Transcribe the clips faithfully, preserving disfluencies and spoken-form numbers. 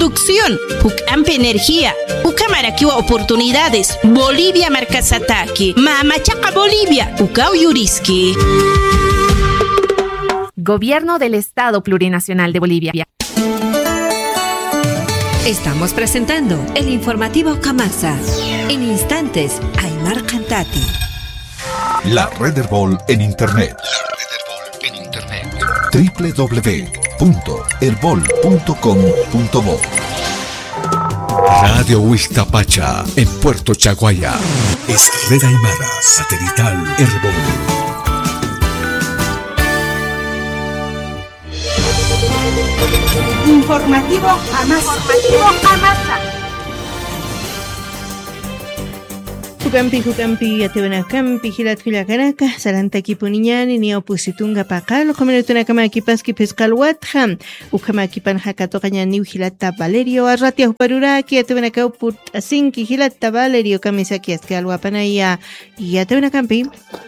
producción, Pucampe energía, Ucamaraquiwa oportunidades, Bolivia marcasataki, Mamachaca Bolivia, Ucau Yuriski. Gobierno del Estado Plurinacional de Bolivia. Estamos presentando el informativo Camasa. En instantes, Aymar Cantati. La Red Herbol en Internet. La Red Herbol en Internet. doble u doble u doble u punto herbol punto com punto bo. Radio Huixtapacha en Puerto Chaguaya. Es Red Aymara Satelital Herbol. Informativo Camasa. Informativo Camasa. Hukampi hukampi yatewanakampi hilatkullakanaka sarantaki puniñani ni opusitunga paqalo comunituna kipaski pescalwatja ukamakipan hakatoqa ñaniw hilata Valerio arratia huparuraki yatewanaka uput asinki hilata Valerio kamisaki askalwapanaya yatewanakampi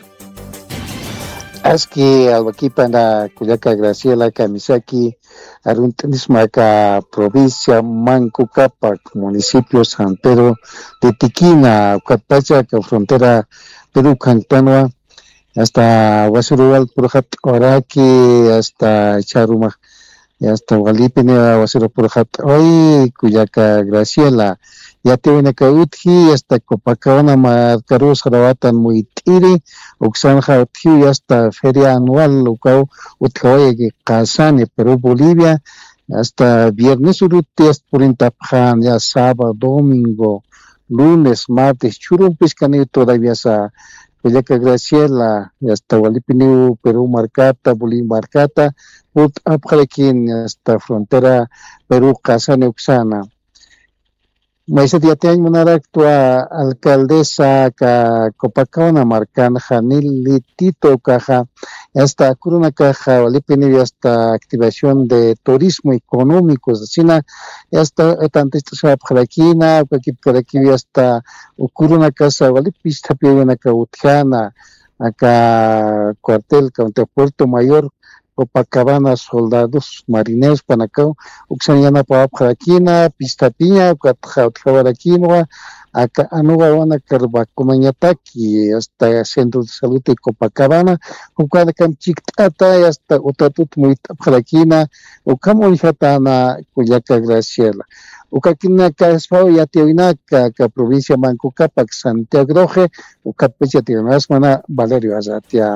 Aski alwakipana Kuyaka Graciela Kamisaki Aruntanismaca provincia Mancucapac municipio San Pedro de Tiquina Capacha frontera Perú Cantanua hasta Huasirual Purjat Oraki hasta Charuma hasta Gualipine Huasiru Purjat hoy Kuyaka Graciela ya te viene Cautji hasta Copacabana Marcarus Ravatan Muitiri Uxanja Tiu hasta feria anual Lucao Utkaoye Casane Perú Bolivia hasta viernes Uruti hasta Purintapjan ya sábado domingo lunes martes Churumpis Canio todavía sa Kuyaka Graciela hasta Gualipiniu Perú Marcata Bolivia Marcata Ut Apjalequín hasta frontera Perú Casane Uxana Maisa Tiatiañ Munaractua alcaldesa ka Copacabana Marcan Janil Litito Caja hasta Curuna Caja Walipini hasta activación de turismo económico Sina hasta tantista Pjalaquina Pjalaquina hasta Curuna Casa Walipista Piena Cautiana acá cuartel Cauta Puerto Mayor Copacabana, soldados, marineros, Panacao, Uxaniana, Pajaraquina, Pistapiña, Catjabaraquinoa, acá Anuga, Wana, Carbacomañataki, hasta Centro de Salud de Copacabana, Ucadacam Chictata, hasta Utatut, Muitapjaraquina, Ucamonjatana, Cuyaca Graciela. Ucaquina, Caspao, Yatiwinaca, provincia Mancucapac, Santiago Groje, Ucapecha, Tionasmana, Valerio Azatia.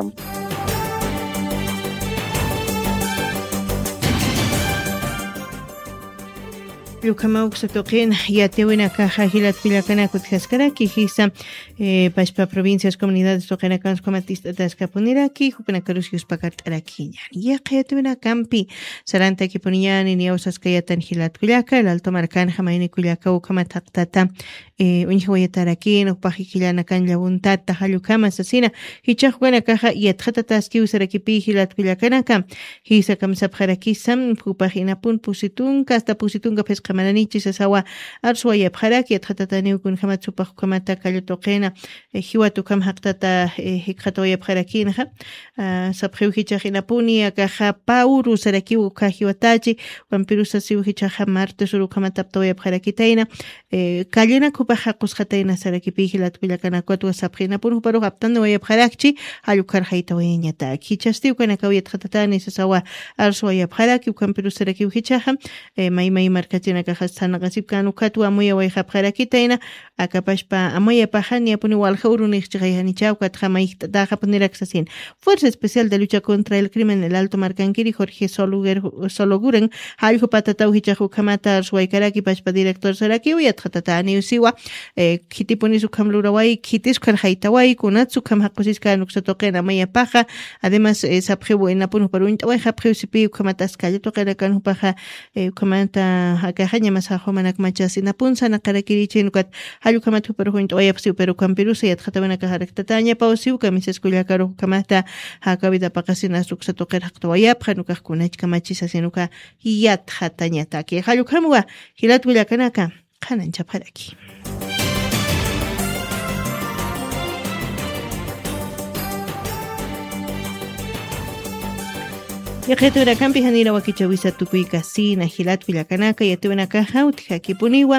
Yukamau Sotoquén, Yatewina Caja, Hilat Pilacana, Kutjascara, Kijisa, Pashpa Provincias, Comunidades, Tocanacans, Comatista, Tascapuniraki, Jupanacarusius Pacartaraquiña, Yakatewina Campi, Saranta Kipunian, y Niausas Kayatan Hilat Pilaca, el Alto Marcan, Jamaini Kuliaca, Ukamatatata, Unhuayatarakin, Upajikilana Kan Yabuntata, Halukama, Asesina, Hichajuana Caja, Yatataski, Usarakipi, Hilat Pilacanaka, Hisa Kamsapharakisam, Pupajinapun, Pusitunca, hasta Pusitunga Pesca Mananichi Sasawa Arswaya Paraki Tatatani kun Hamatsupa Kamata Kalitoqena Hiwatu Kam Haktata Hikatoya Parakinha Saphiu Hichahina Akaha Pauru Sarakiu Kahiwatachi Vampirusa Siu Hichaha Marte Suru Kamataptoya Parakitaina Kalina Kupahakus Hataina Sarakipi Hilat Pilakana Kotu Saprina Puru Paru Haptano Parakchi Alukar Haitawayata Hichastiu Kanakawia Tatatani Sasawa Arswaya Paraki Vampirusa Sarakiu Hichaha Mai Mai Katina Kahastana Gasipkan Ukatu Amoya Wayhaparakitaina, Akapashpa Amoya Pajania Puniwal Haurunich Chihanichau Katjamaich Dajapuniraxasin. Fuerza Especial de Lucha contra el Crimen, el Alto Marcanquiri, Jorge Soluger Sologuren, Haljo Patatau Hichahu Kamata, Suaikaraki, Pashpa Director Saraki, Uyatratani Usiwa, Kitipunisu Kamlurawai, Kitiskar Haitawai, Kunatsu Kamhakusiska Nuxotokena Maya Paja, además Sapjebu en Apunu Parunt, Wayhapjusipi, Kamataskal, Tokerakan Paja, Kamanta. Akahaña masajo manak machasina punsa na karakirichi nukat halu kamatu pero junto ayapsiu pero kampirusa yat khatabana ka haraktatanya pausiu kamises kuya karo kamata hakabida pakasina suksa toker hakto ayap khanuka kunach kamachisa sinuka yat khatanya taki halu kamwa hilat wila kanaka khanan chaparaki. Yaqitura kampi hanira wakichawisa tukuy kasina hilat villakanaka yatuwanaka hawtija kipuniwa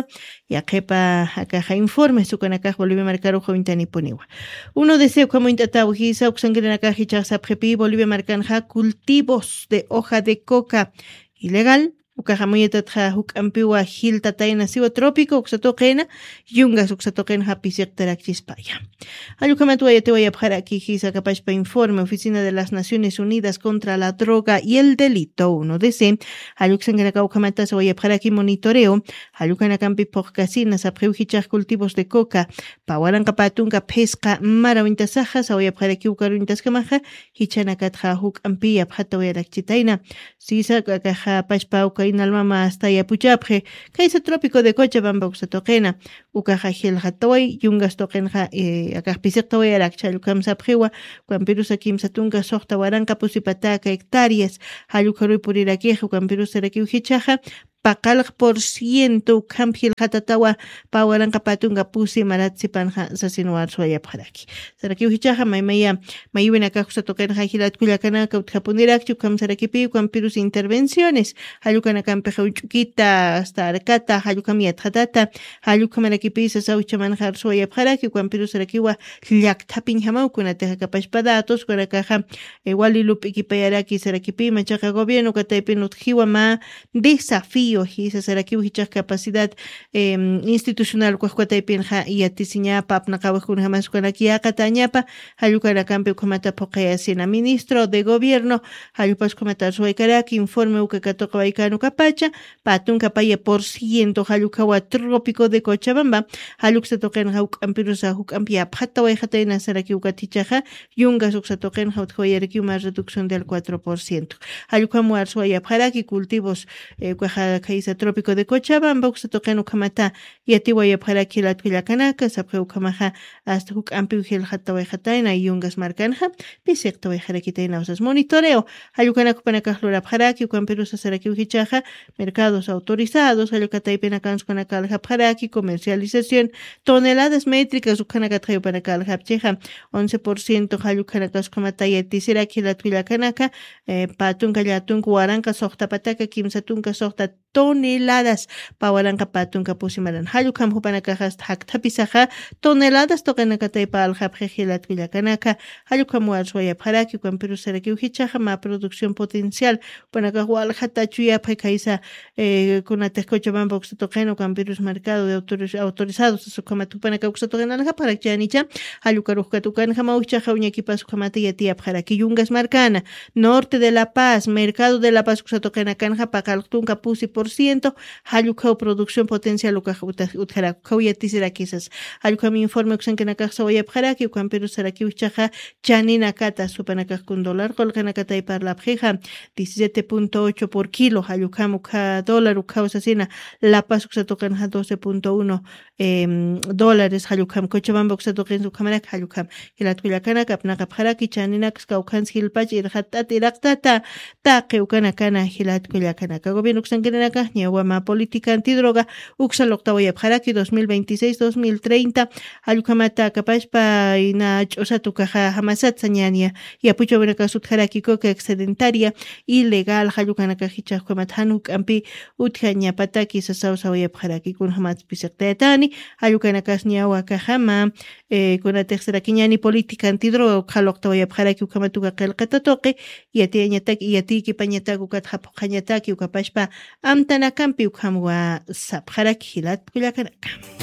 yaqipa akaja informe sukanaka Bolivia marcaro jovintani puniwa. Uno deseo como intata ujisa uxangiranaka hichasapjepi Bolivia marcanja cultivos de hoja de coca ilegal. Ukajamuyetatja hukampiwa hil tatayna siwa trópico uksatoqena yungas uksatoqena hapisictarak chispaya. Ayukamatu ayatewa para aquí hisa capachpa informe Oficina de las Naciones Unidas contra la Droga y el Delito uno D C ayuksanganaka ukamata se para aquí monitoreo ayukanakampi porcasina sapreuhichaj cultivos de coca pawaranka patunka pesca marawintasaja se para aquí ukaruntaskamaja hichanakatja hukampia phatawayrakchitaina sisa kakaja pachpa inalmama hasta yapuchapje kaisa trópico de Cochabamba uksatoqena ukaja hilhataway yungas toqenja eh, akajpisictaway arakchalukam sapjewa kwampirusa kimsatunka soqta waranka pusipataka hectáreas halukaruy purirakeja kwampirusa rakiuhichaja pakalq por ciento kampil hatatawa pawaranka patunga pusi maratsipanja sasinuar suaya paraki saraki uhichaja maymaya mayuena kakusatoqenja hilat kullakanaka utjapunirachu kam sarakipi kwampirusa intervenciones halukana kampeja uchukita hasta arcata halukam yatjatata halukam rakipisa sauchamanjar suaya paraki kwampirusa rakiwa llaktapin hamaukunateja kapashpadatos kunakaja walilup ikipayaraki sarakipi machaja gobierno kataypin utjiwa ma desafío hisa saraki uhichaj capacidad eh, institucional kuajkuataypinja yatisiñapa apnaqawajkuna hamaskunaki yaqatañapa hallukanakampi ukamata poqayasina ministro de gobierno hallupaskumata suaykaraki informe ukakatoqa waykanu kapacha patunka paya por ciento hallukawa trópico de Cochabamba halluksatoqenja ukampirusa hukampi aphatawayjatayna saraki ukatichaja yungas uksatoqenja utjoyaraki una reducción del cuatro por ciento hallukamuar suayapjaraki cultivos eh, kaisa trópico de Cochabamba uksatoqen ukamata yatiwaya para kilat kullakanaka sapje ukamaja hasta huk ampi ujil hataway hataina yungas marcanja bisectaway harakitaina usas monitoreo hayukanaka panakahlura paraki ukampirusa saraki uhichaja mercados autorizados hayukataypina kanskunakal paraki comercialización toneladas métricas ukanaka trayo panakal hapcheja once por ciento hayukanaka skumata yatisira kilat kullakanaka eh, patunka yatunka waranka soqta pataka kimsatunka soqta toneladas pawalanka patunka pusimaran hallukam hupanakajas haktapisaja toneladas toqenakataypa aljapjejilat kullakanaka hallukam warsuaya paraki kwampiru saraki uhichaja ma producción potencial panakaj waljatachuyapje kaisa eh, kunatej Cochabamba uksatoqeno kwampiru's mercado de autoriz autorizados sukamatupanaka uksatoqenalja parakchanicha hallukaruhkatukanja mauchaja uñakipas ukamata yatia paraki yungas marcana norte de La Paz mercado de La Paz uksatoqenakanja pakaltunka pusi por ciento halukau producción potencial uka utkara kauyatisira quizás halukam informe uxankanaka sawaya paraki ukampiru saraki uchaja chanina kata supanaka con dólar colganaka y parla pjeja diecisiete punto ocho por kilo halukam uka dólar uka usasina La Paz uxatokan doce punto uno eh, dólares halukam Cochabamba uxatokan su cámara halukam hilatkullakana kapnaka paraki chanina kaukan hilpach irhatat iraktata taqe ukanakana hilatkullakana gobierno uxankanaka ñawama política antidroga uxal octavo paraki dos mil veintiséis dos mil treinta hallukamata kapashpa ina ch'usatukaja hamasat sañania y apucho venaka sutjaraki coca excedentaria ilegal hallukanaka hichajkumat hanuk ampi utjaña pataki sasawsawa paraki kun hamat pisaqtaytani hallukanaka ñawa kajama eh, kuna tercera kiñani política antidroga uxal octavo paraki ukamatuka qelqatatoqi yatiñataki yatiki pañataki ukatjapoqañataki ukapashpa amtanakampi ukhamwa sapjaraki hilat kullakanaka.